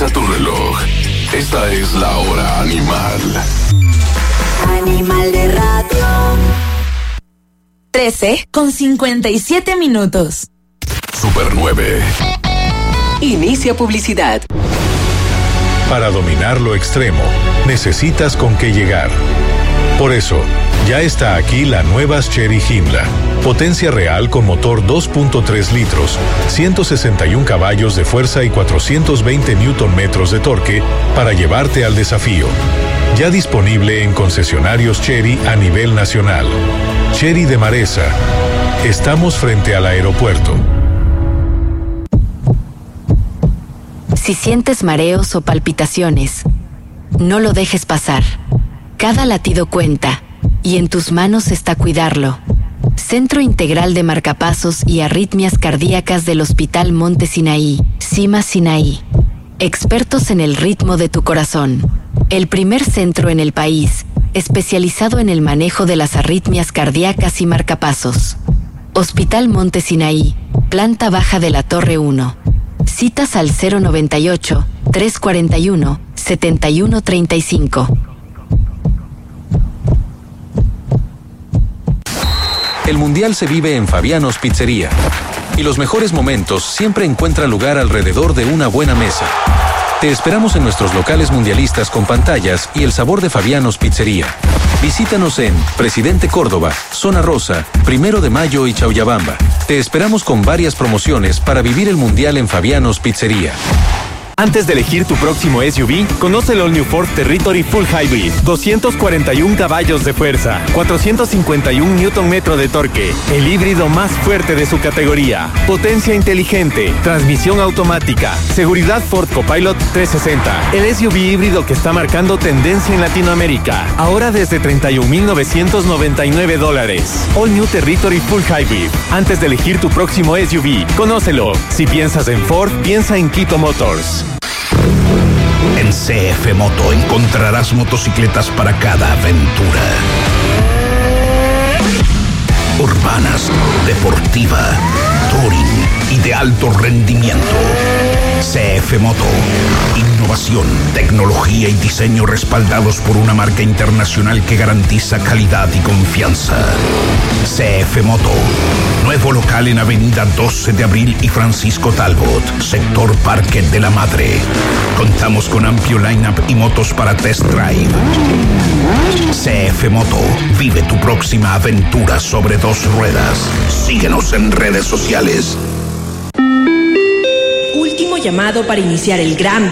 Revisa tu reloj. Esta es la hora animal. Animal de radio. 13:57. Super 9. Inicia publicidad. Para dominar lo extremo, necesitas con qué llegar. Por eso, ya está aquí la nueva Chery Himla. Potencia real con motor 2.3 litros, 161 caballos de fuerza y 420 Nm de torque para llevarte al desafío. Ya disponible en concesionarios Chery a nivel nacional. Chery de Maresa. Estamos frente al aeropuerto. Si sientes mareos o palpitaciones, no lo dejes pasar. Cada latido cuenta, y en tus manos está cuidarlo. Centro Integral de Marcapasos y Arritmias Cardíacas del Hospital Monte Sinaí, CIMA Sinaí. Expertos en el ritmo de tu corazón. El primer centro en el país, especializado en el manejo de las arritmias cardíacas y marcapasos. Hospital Monte Sinaí, planta baja de la Torre 1. Citas al 098-341-7135. El Mundial se vive en Fabianos Pizzería. Y los mejores momentos siempre encuentran lugar alrededor de una buena mesa. Te esperamos en nuestros locales mundialistas con pantallas y el sabor de Fabianos Pizzería. Visítanos en Presidente Córdoba, Zona Rosa, 1 de Mayo y Chauyabamba. Te esperamos con varias promociones para vivir el Mundial en Fabianos Pizzería. Antes de elegir tu próximo SUV, conoce el All New Ford Territory Full Hybrid. 241 caballos de fuerza, 451 Nm de torque. El híbrido más fuerte de su categoría. Potencia inteligente, transmisión automática, seguridad Ford Copilot 360. El SUV híbrido que está marcando tendencia en Latinoamérica. Ahora desde $31,999. All New Territory Full Hybrid. Antes de elegir tu próximo SUV, conócelo. Si piensas en Ford, piensa en Quito Motors. En CF Moto encontrarás motocicletas para cada aventura. Urbanas, deportiva, touring y de alto rendimiento. CF Moto. Innovación, tecnología y diseño respaldados por una marca internacional que garantiza calidad y confianza. CF Moto. Nuevo local en Avenida 12 de Abril y Francisco Talbot, sector Parque de la Madre. Contamos con amplio line-up y motos para test drive. CF Moto. Vive tu próxima aventura sobre dos ruedas. Síguenos en redes sociales. Último llamado para iniciar el gran